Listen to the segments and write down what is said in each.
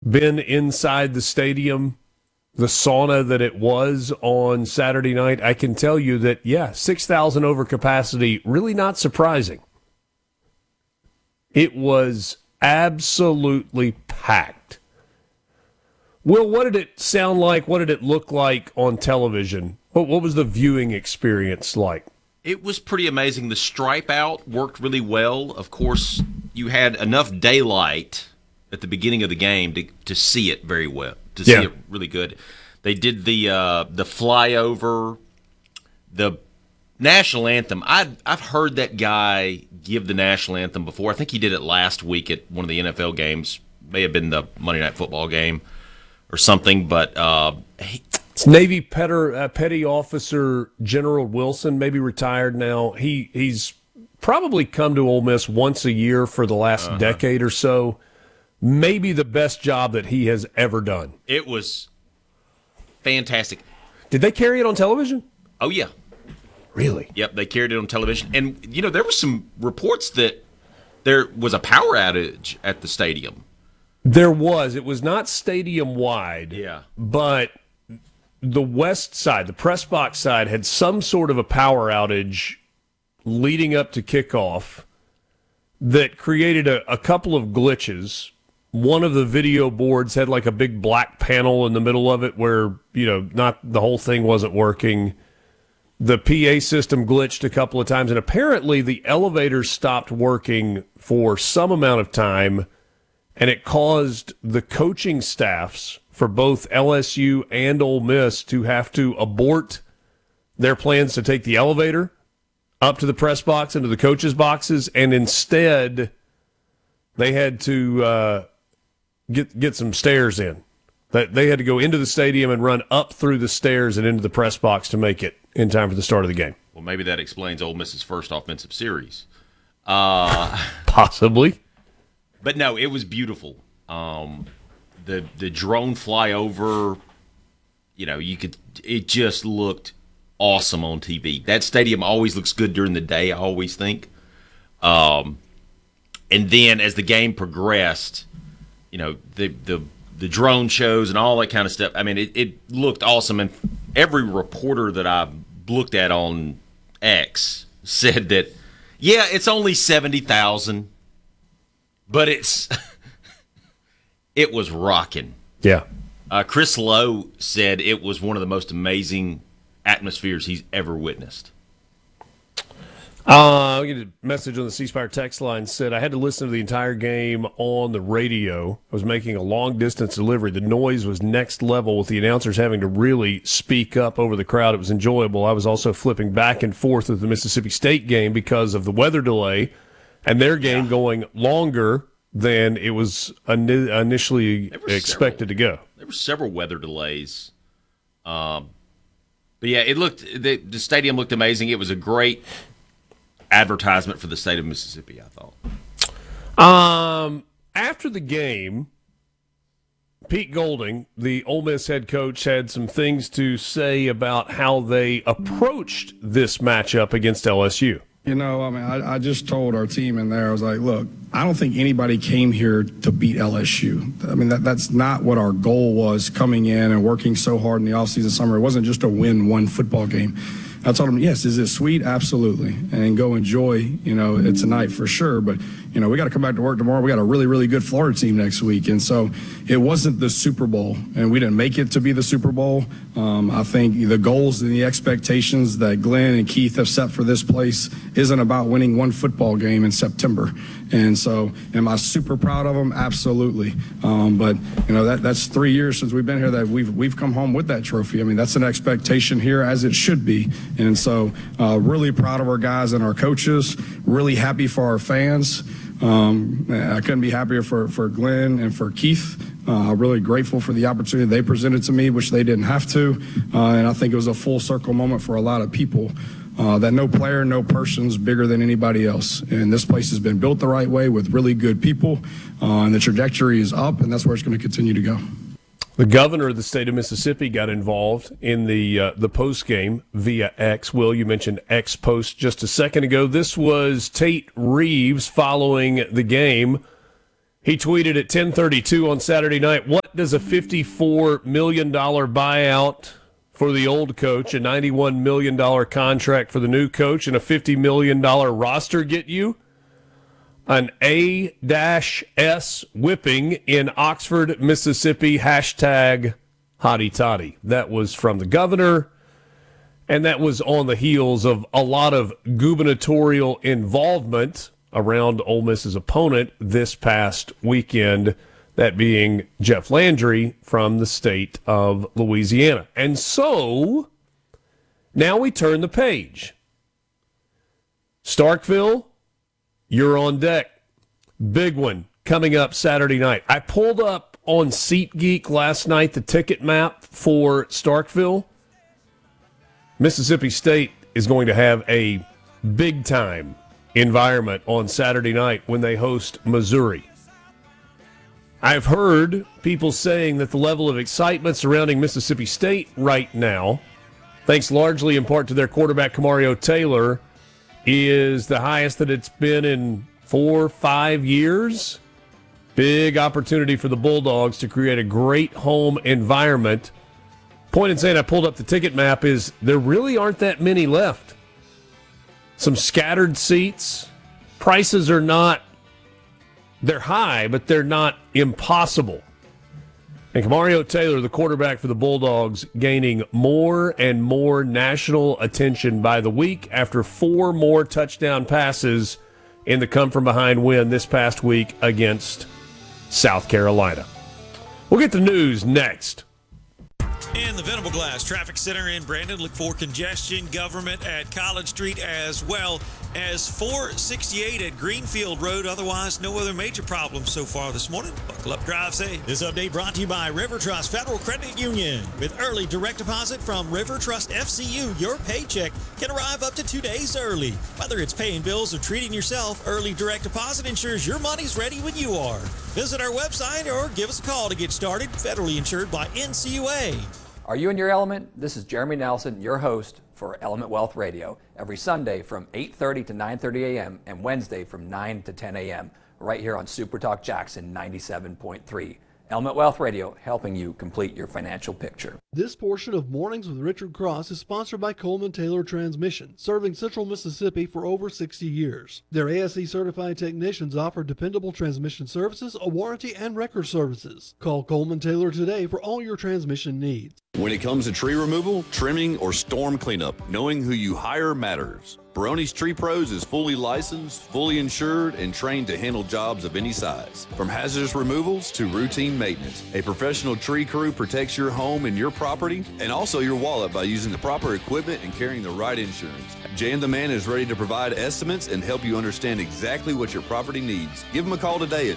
been inside the stadium, the sauna that it was on Saturday night, I can tell you that, 6,000 over capacity, really not surprising. It was absolutely packed. Will, what did it sound like? What did it look like on television? What was the viewing experience like? It was pretty amazing. The stripe out worked really well. Of course, you had enough daylight at the beginning of the game to see it very well, to see it really good. They did the flyover, the national anthem. I've heard that guy give the national anthem before. I think he did it last week at one of the NFL games. May have been the Monday Night Football game or something, but it's Navy Petty Officer General Wilson, maybe retired now. He's probably come to Ole Miss once a year for the last decade or so. Maybe the best job that he has ever done. It was fantastic. Did they carry it on television? Oh, yeah. Really? Yep, they carried it on television. And, there were some reports that there was a power outage at the stadium. There was. It was not stadium-wide. Yeah. But the west side, the press box side, had some sort of a power outage leading up to kickoff that created a couple of glitches. One of the video boards had like a big black panel in the middle of it where, not the whole thing wasn't working. The PA system glitched a couple of times, and apparently the elevators stopped working for some amount of time, and it caused the coaching staffs for both LSU and Ole Miss to have to abort their plans to take the elevator up to the press box into the coaches' boxes, and instead they had to get some stairs in. That they had to go into the stadium and run up through the stairs and into the press box to make it in time for the start of the game. Well, maybe that explains Ole Miss's first offensive series. Possibly. But no, it was beautiful. The drone flyover, it just looked awesome on TV. That stadium always looks good during the day, I always think. And then as the game progressed, the drone shows and all that kind of stuff. I mean, it looked awesome. And every reporter that I looked at on X said that, it's only 70,000, but it was rocking. Yeah. Chris Lowe said it was one of the most amazing atmospheres he's ever witnessed. I get a message on the C Spire text line said, I had to listen to the entire game on the radio. I was making a long-distance delivery. The noise was next level with the announcers having to really speak up over the crowd. It was enjoyable. I was also flipping back and forth with the Mississippi State game because of the weather delay and their game going longer than it was initially expected to go. There were several weather delays. But, the stadium looked amazing. It was a great advertisement for the state of Mississippi, I thought. After the game, Pete Golding, the Ole Miss head coach, had some things to say about how they approached this matchup against LSU. I just told our team in there, I was like, look, I don't think anybody came here to beat LSU. I mean, that's not what our goal was coming in and working so hard in the offseason summer. It wasn't just to win one football game. I told him, yes, is it sweet? Absolutely. And go enjoy, it tonight for sure. But, we got to come back to work tomorrow. We got a really, really good Florida team next week. And so it wasn't the Super Bowl, and we didn't make it to be the Super Bowl. I think the goals and the expectations that Glenn and Keith have set for this place isn't about winning one football game in September. And so am I super proud of them? Absolutely. But, that's 3 years since we've been here that we've come home with that trophy. I mean, that's an expectation here, as it should be. And so really proud of our guys and our coaches, really happy for our fans. I couldn't be happier for Glenn and for Keith. Really grateful for the opportunity they presented to me, which they didn't have to. And I think it was a full circle moment for a lot of people. That no player, no person's bigger than anybody else. And this place has been built the right way with really good people. And the trajectory is up, and that's where it's going to continue to go. The governor of the state of Mississippi got involved in the post game via X. Will, you mentioned X post just a second ago. This was Tate Reeves following the game. He tweeted at 10:32 on Saturday night, what does a $54 million buyout for the old coach, a $91 million contract for the new coach, and a $50 million roster get you? An A-S whipping in Oxford, Mississippi, hashtag hotty toddy. That was from the governor, and that was on the heels of a lot of gubernatorial involvement around Ole Miss's opponent this past weekend, that being Jeff Landry from the state of Louisiana. And so now we turn the page. Starkville, you're on deck. Big one coming up Saturday night. I pulled up on SeatGeek last night the ticket map for Starkville. Mississippi State is going to have a big-time environment on Saturday night when they host Missouri. I've heard people saying that the level of excitement surrounding Mississippi State right now, thanks largely in part to their quarterback Kamario Taylor, is the highest that it's been in 4 or 5 years. Big opportunity for the Bulldogs to create a great home environment. Point in saying I pulled up the ticket map is there really aren't that many left. Some scattered seats. Prices are not, they're high, but they're not impossible. And Kamario Taylor, the quarterback for the Bulldogs, gaining more and more national attention by the week after 4 more touchdown passes in the come-from-behind win this past week against South Carolina. We'll get the news next. In the Venable Glass Traffic Center in Brandon, look for congestion, government at College Street, as well as 468 at Greenfield Road. Otherwise, no other major problems so far this morning. Buckle up, drive safe. This update brought to you by River Trust Federal Credit Union. With early direct deposit from River Trust FCU, your paycheck can arrive up to 2 days early. Whether it's paying bills or treating yourself, early direct deposit ensures your money's ready when you are. Visit our website or give us a call to get started. Federally insured by NCUA. Are you in your element? This is Jeremy Nelson, your host for Element Wealth Radio, every Sunday from 8:30 to 9:30 a.m. and Wednesday from 9 to 10 a.m. right here on Super Talk Jackson 97.3. Element Wealth Radio, helping you complete your financial picture. This portion of Mornings with Richard Cross is sponsored by Coleman Taylor Transmission, serving Central Mississippi for over 60 years. Their ASE certified technicians offer dependable transmission services, a warranty, and record services. Call Coleman Taylor today for all your transmission needs. When it comes to tree removal, trimming, or storm cleanup, knowing who you hire matters. Barone's Tree Pros is fully licensed, fully insured, and trained to handle jobs of any size. From hazardous removals to routine maintenance, a professional tree crew protects your home and your property, and also your wallet by using the proper equipment and carrying the right insurance. Jan the Man is ready to provide estimates and help you understand exactly what your property needs. Give him a call today at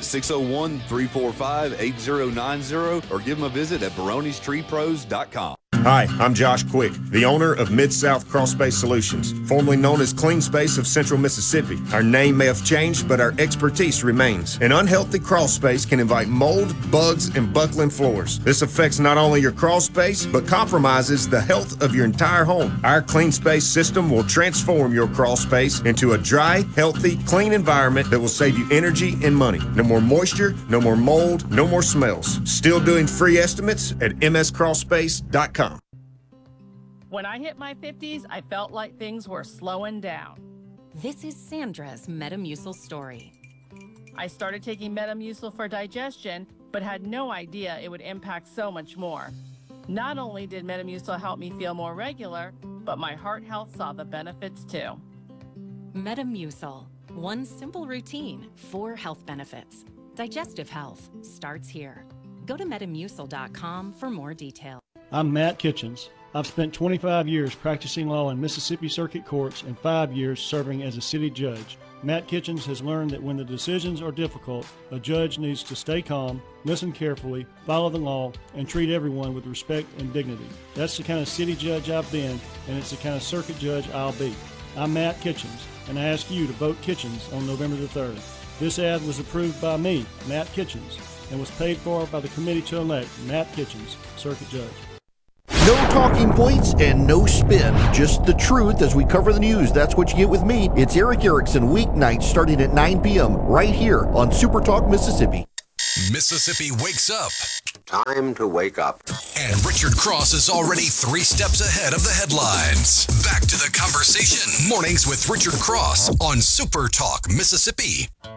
601-345-8090 or give him a visit at baronestreepros.com. Hi, I'm Josh Quick, the owner of Mid-South Crawl Space Solutions, formerly known as Clean Space of Central Mississippi. Our name may have changed, but our expertise remains. An unhealthy crawl space can invite mold, bugs, and buckling floors. This affects not only your crawl space, but compromises the health of your entire home. Our Clean Space system will transform your crawl space into a dry, healthy, clean environment that will save you energy and money. No more moisture, no more mold, no more smells. Still doing free estimates at mscrawlspace.com. When I hit my 50s, I felt like things were slowing down. This is Sandra's Metamucil story. I started taking Metamucil for digestion, but had no idea it would impact so much more. Not only did Metamucil help me feel more regular, but my heart health saw the benefits too. Metamucil, one simple routine, 4 health benefits. Digestive health starts here. Go to metamucil.com for more details. I'm Matt Kitchens. I've spent 25 years practicing law in Mississippi Circuit Courts and 5 years serving as a city judge. Matt Kitchens has learned that when the decisions are difficult, a judge needs to stay calm, listen carefully, follow the law, and treat everyone with respect and dignity. That's the kind of city judge I've been, and it's the kind of circuit judge I'll be. I'm Matt Kitchens, and I ask you to vote Kitchens on November the 3rd. This ad was approved by me, Matt Kitchens, and was paid for by the committee to elect Matt Kitchens, circuit judge. No talking points and no spin. Just the truth as we cover the news. That's what you get with me. It's Erick Erickson, weeknights starting at 9 p.m. right here on Super Talk Mississippi. Mississippi wakes up. Time to wake up. And Richard Cross is already 3 steps ahead of the headlines. Back to the conversation. Mornings with Richard Cross on Super Talk Mississippi.